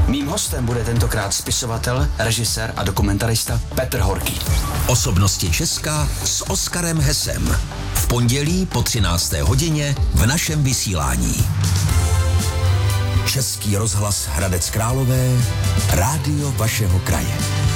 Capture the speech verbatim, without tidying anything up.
Mým hostem bude tentokrát spisovatel, režisér a dokumentarista Petr Horký. Osobnosti Česka s Oskarem Hesem. V pondělí po třinácté hodině v našem vysílání. Český rozhlas Hradec Králové, rádio vašeho kraje.